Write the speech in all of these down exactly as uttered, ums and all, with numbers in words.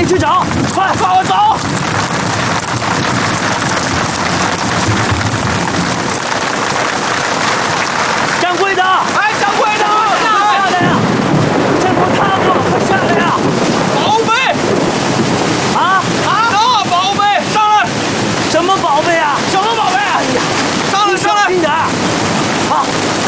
紧去找，快跟我走！掌柜的，哎，掌柜的，快下来呀！这不他吗？快下来呀！宝贝，啊啊！大宝贝，上来！什么宝贝啊？什么宝贝？哎呀，上来上来！小心点儿！好。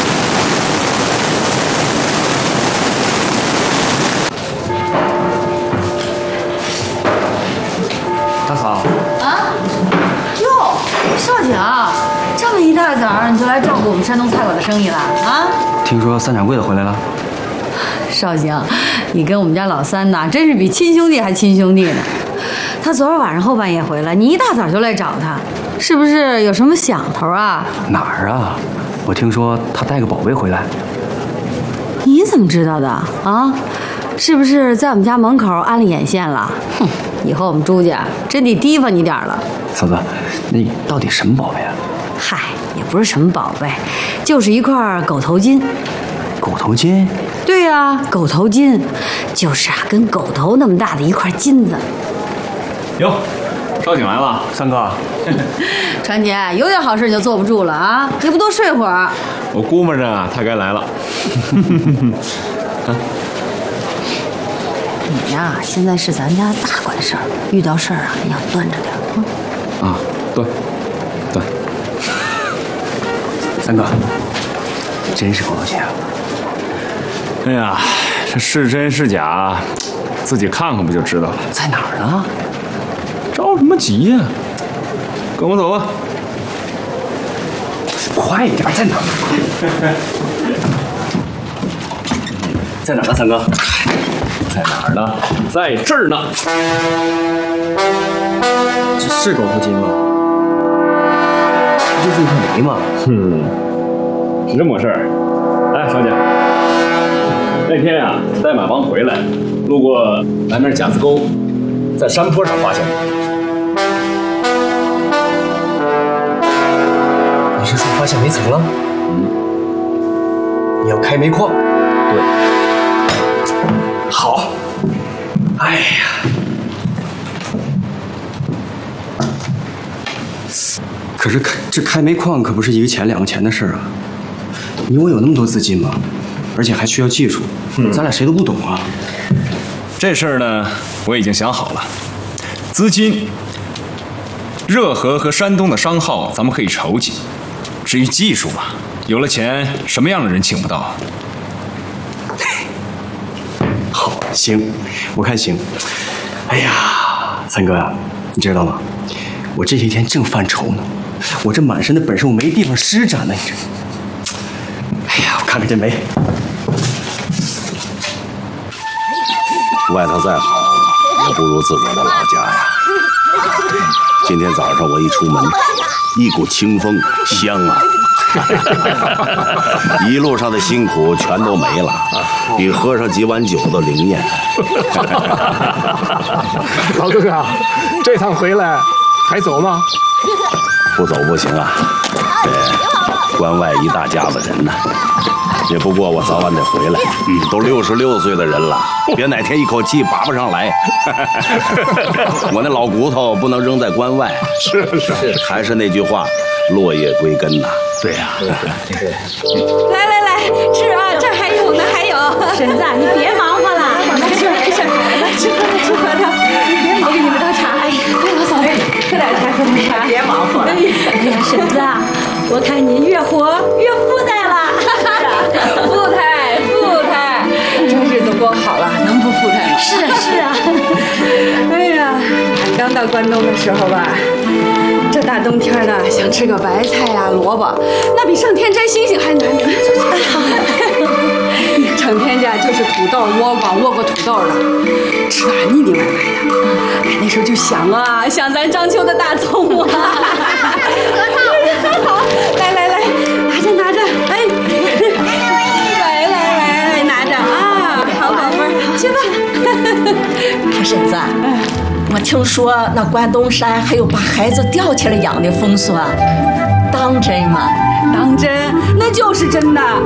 大嫂啊，哟，少景，这么一大早你就来照顾我们山东菜馆的生意了啊？ 听说三掌柜的回来了。 少景，你跟我们家老三呐，真是比亲兄弟还亲兄弟呢。他昨儿晚上后半夜回来，你一大早就来找他，是不是有什么想头啊？ 哪儿啊？我听说他带个宝贝回来。 你怎么知道的啊？是不是在我们家门口安了眼线了？哼！ 以后我们朱家真得提防你点了， 嫂子，那到底什么宝贝啊？ 嗨，也不是什么宝贝，就是一块狗头金。 狗头金？ 对呀、啊，狗头金，就是啊，跟狗头那么大的一块金子。 哟，少景来了， 三哥。 传姐，有点好事你就坐不住了啊！你不多睡会儿？ 我估摸着啊，他该来了。啊你呀，现在是咱家大管事儿，遇到事儿啊，你要端着点啊。 啊，对，对。 三哥，真是狗头金啊！ 哎呀，这是真是假，自己看看不就知道了。 在哪儿呢？ 着什么急呀？跟我走吧。 快一点，在哪儿？在哪儿呢，三哥？ 在哪儿呢？在这儿呢。 这是狗头金吗？不就是一块煤吗？ 嗯，是这么个事儿。哎，小姐，那天呀、啊，带马帮回来，路过南面甲子沟，在山坡上发现的。 你是说发现煤层了？ 嗯。 你要开煤矿？ 对。 好，哎呀，可是开这开煤矿可不是一个钱两个钱的事儿啊！你我有那么多资金吗？而且还需要技术，嗯、咱俩谁都不懂啊。 这事儿呢，我已经想好了，资金、热河和山东的商号咱们可以筹集，至于技术嘛，有了钱，什么样的人请不到？ 好，行，我看行。哎呀，三哥啊，你知道吗？我这些天正犯愁呢，我这满身的本事我没地方施展呢，你这。哎呀，我看看这煤， 外头再好，也不如自个儿的老家呀。今天早上我一出门，一股清风，香啊！一路上的辛苦全都没了，比喝上几碗酒都灵验。 老哥哥，这趟回来还走吗？ 不走不行啊！这关外一大家子人呢，也不过我早晚得回来。嗯，都六十六岁的人了，别哪天一口气拔不上来。我那老骨头不能扔在关外。 是是是， 还是那句话，落叶归根呐。 对呀、啊， 来来来，是啊，这还有呢，还有。婶子，你别忙活了，没事没事，来吃核桃吃核桃，你别忙，我给你们倒茶。哎，快老嫂子，喝点茶喝点茶，别忙活了。哎呀，婶子啊，我看你越活越富态了。富态富态，这日子过好了，能不富态吗？是啊是啊。哎呀，俺刚到关东的时候吧。这大冬天的，想吃个白菜呀、萝卜，那比上天摘星星还难。整天家就是土豆、倭瓜、倭瓜土豆的，吃的还腻腻歪歪的。哎，那时候就想啊，想咱章丘的大葱啊。核桃，来来来，拿着拿着，哎，来来来，拿着啊，好宝贝儿，去吧。 大婶子。我听说那关东山还有把孩子吊起来养的风俗啊，当真吗？ 当真，那就是真的。